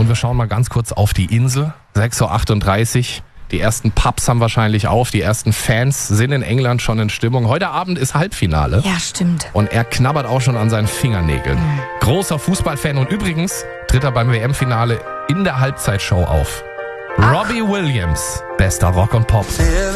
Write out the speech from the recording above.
Und wir schauen mal ganz kurz auf die Insel. 6.38 Uhr. Die ersten Pubs haben wahrscheinlich auf. Die ersten Fans sind in England schon in Stimmung. Heute Abend ist Halbfinale. Ja, stimmt. Und er knabbert auch schon an seinen Fingernägeln. Großer Fußballfan. Und übrigens tritt er beim WM-Finale in der Halbzeitshow auf. Robbie Williams, bester Rock und Pop.